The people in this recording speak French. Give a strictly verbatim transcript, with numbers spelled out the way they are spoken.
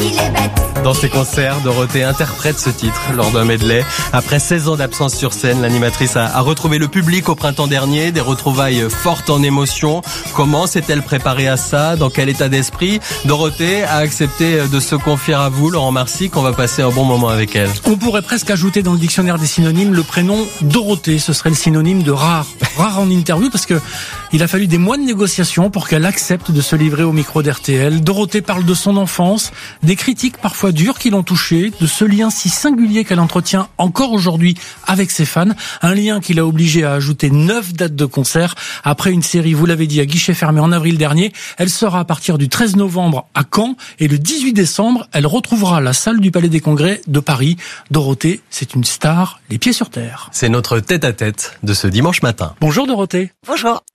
il est bête. Dans ses concerts, Dorothée interprète ce titre lors d'un medley. Après seize ans d'absence sur scène, l'animatrice a, a retrouvé le public au printemps dernier, des retrouvailles fortes en émotion. Comment s'est-elle préparée à ça? Dans quel état d'esprit? Dorothée a accepté de se confier à vous, Laurent Marcy, qu'on va passer un bon moment avec elle. On pourrait presque ajouter dans le dictionnaire des synonymes le prénom Dorothée. Ce serait le synonyme de rare. Rare en interview parce que il a fallu des mois de négociations pour qu'elle accepte de se livrer au micro d'R T L. Dorothée parle de son enfance, des critiques parfois dures qui l'ont touchée, de ce lien si singulier qu'elle entretient encore aujourd'hui avec ses fans. Un lien qui l'a obligée à ajouter neuf dates de concert après une série, vous l'avez dit, à guichet fermé en avril dernier. Elle sera à partir du treize novembre à Caen et le dix-huit décembre, elle retrouvera la salle du Palais des Congrès de Paris. Dorothée, c'est une star, les pieds sur terre. C'est notre tête-à-tête de ce dimanche matin. Bonjour Dorothée. Bonjour.